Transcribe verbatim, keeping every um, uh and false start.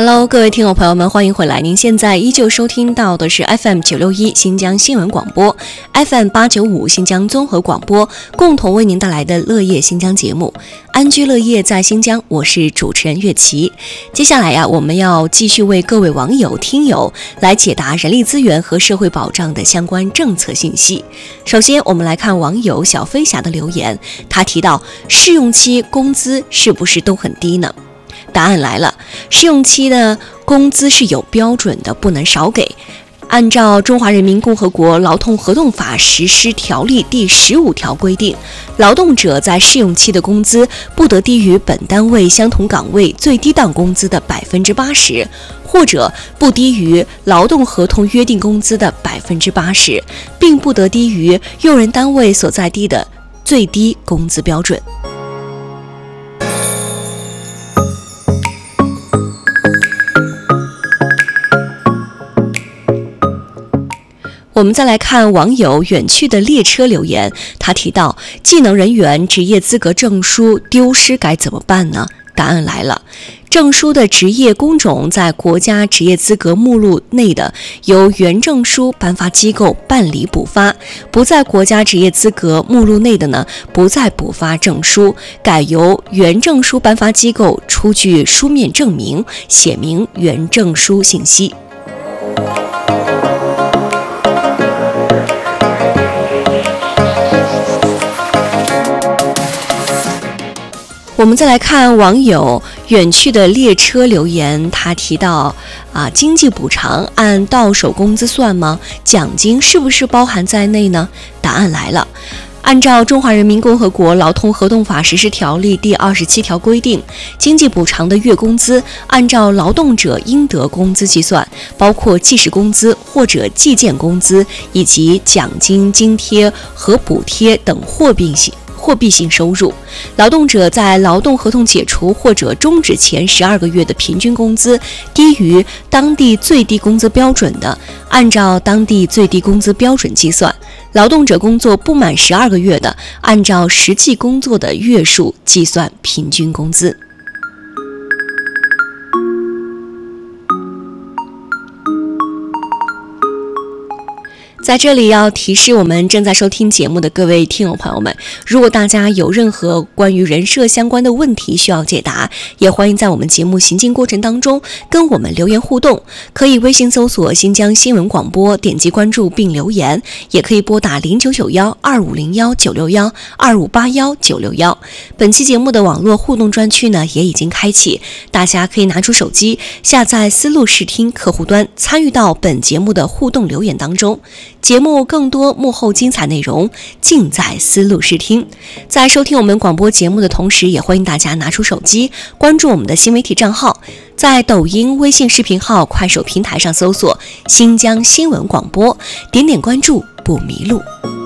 Hello， 各位听友朋友们，欢迎回来。您现在依旧收听到的是 F M 九六一新疆新闻广播 ，F M 八九五新疆综合广播，共同为您带来的乐业新疆节目。安居乐业在新疆，我是主持人岳琪。接下来呀、啊，我们要继续为各位网友、听友来解答人力资源和社会保障的相关政策信息。首先，我们来看网友小飞侠的留言，他提到试用期工资是不是都很低呢？答案来了，试用期的工资是有标准的，不能少给。按照《中华人民共和国劳动合同法实施条例》第十五条规定，劳动者在试用期的工资不得低于本单位相同岗位最低档工资的百分之八十，或者不低于劳动合同约定工资的百分之八十，并不得低于用人单位所在地的最低工资标准。我们再来看网友远去的列车留言，他提到技能人员职业资格证书丢失该怎么办呢？答案来了，证书的职业工种在国家职业资格目录内的，由原证书颁发机构办理补发；不在国家职业资格目录内的呢，不再补发证书，改由原证书颁发机构出具书面证明，写明原证书信息。我们再来看网友远去的列车留言，他提到啊，经济补偿按到手工资算吗？奖金是不是包含在内呢？答案来了，按照《中华人民共和国劳动合同法实施条例》第二十七条规定，经济补偿的月工资按照劳动者应得工资计算，包括计时工资或者计件工资，以及奖金、津贴和补贴等货币性货币性收入。劳动者在劳动合同解除或者终止前十二个月的平均工资低于当地最低工资标准的，按照当地最低工资标准计算；劳动者工作不满十二个月的，按照实际工作的月数计算平均工资。在这里要提示我们正在收听节目的各位听友朋友们，如果大家有任何关于人社相关的问题需要解答，也欢迎在我们节目行进过程当中跟我们留言互动，可以微信搜索新疆新闻广播，点击关注并留言，也可以拨打零九九幺二五零幺九六幺二五八幺九六幺。本期节目的网络互动专区呢也已经开启，大家可以拿出手机下载思路视听客户端，参与到本节目的互动留言当中。节目更多幕后精彩内容尽在思路视听。在收听我们广播节目的同时，也欢迎大家拿出手机关注我们的新媒体账号，在抖音、微信视频号、快手平台上搜索新疆新闻广播，点点关注不迷路。